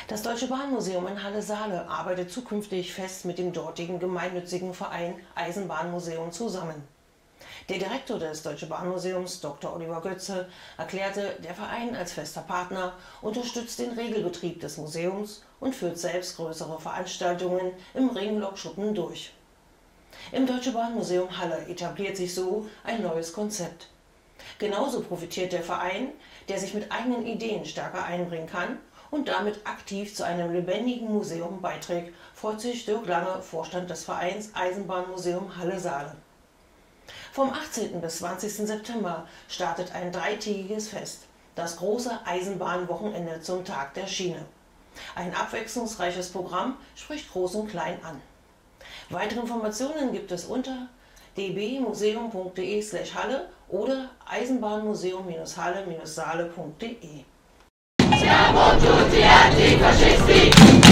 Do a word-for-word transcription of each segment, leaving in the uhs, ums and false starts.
Das Deutsche Bahnmuseum in Halle-Saale arbeitet zukünftig fest mit dem dortigen gemeinnützigen Verein Eisenbahnmuseum zusammen. Der Direktor des Deutschen Bahnmuseums, Doktor Oliver Götze, erklärte, der Verein als fester Partner unterstützt den Regelbetrieb des Museums und führt selbst größere Veranstaltungen im Ringlokschuppen durch. Im Deutschen Bahnmuseum Halle etabliert sich so ein neues Konzept. Genauso profitiert der Verein, der sich mit eigenen Ideen stärker einbringen kann und damit aktiv zu einem lebendigen Museum beiträgt, freut sich Dirk Lange, Vorstand des Vereins Eisenbahnmuseum Halle-Saale. Vom achtzehnten bis zwanzigsten September startet ein dreitägiges Fest, das große Eisenbahnwochenende zum Tag der Schiene. Ein abwechslungsreiches Programm spricht Groß und Klein an. Weitere Informationen gibt es unter d b museum punkt de slash halle oder eisenbahnmuseum-halle-saale punkt de. Siamo tutti antifascisti!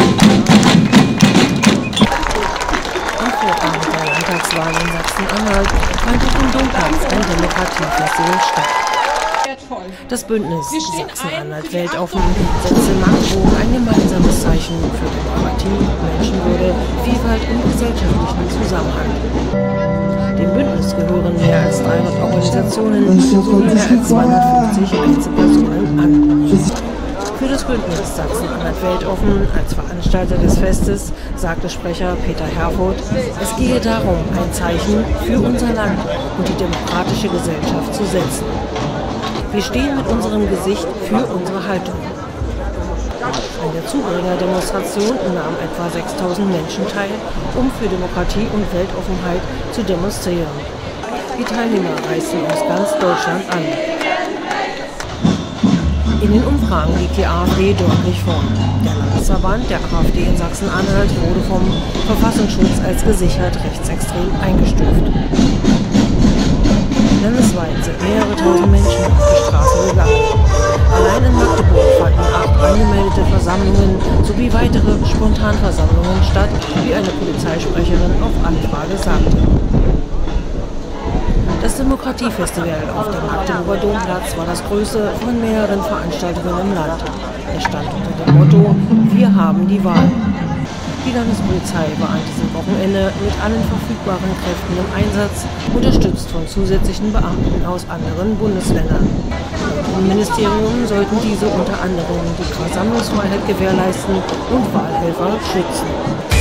Am Vorabend der Landtagswahl in Sachsen-Anhalt fand auf dem Domplatz ein Demokratiefestival statt. Das Bündnis Sachsen-Anhalt weltoffen setzte in Magdeburg ein gemeinsames Zeichen für Demokratie, Menschenwürde, Vielfalt und gesellschaftlichen Zusammenhalt. Dem Bündnis gehören mehr als dreihundert Organisationen sowie mehr als zweihundertfünfzig Einzelpersonen an. Für das Bündnis Sachsen-Anhalt weltoffen als Veranstalter des Festes sagte Sprecher Peter Herfurth, es gehe darum, ein Zeichen für unser Land und die demokratische Gesellschaft zu setzen. Wir stehen mit unserem Gesicht für unsere Haltung. An der Zubringerdemonstration nahmen etwa sechstausend Menschen teil, um für Demokratie und Weltoffenheit zu demonstrieren. Die Teilnehmer reisten aus ganz Deutschland an. In den Umfragen liegt die AfD deutlich vorn. Der Landesverband der AfD in Sachsen-Anhalt wurde vom Verfassungsschutz als gesichert rechtsextrem eingestuft. Landesweit sind mehrere tausend Menschen auf die Straße gegangen. Allein in Magdeburg fanden acht angemeldete Versammlungen sowie weitere Spontanversammlungen statt, wie eine Polizeisprecherin auf Anfrage sagte. Das Demokratiefestival auf dem Magdeburger Domplatz war das größte von mehreren Veranstaltungen im Land. Es stand unter dem Motto: Wir haben die Wahl. Die Landespolizei war an diesem Wochenende mit allen verfügbaren Kräften im Einsatz, unterstützt von zusätzlichen Beamten aus anderen Bundesländern. Im Ministerium sollten diese unter anderem die Versammlungsfreiheit gewährleisten und Wahlhelfer schützen.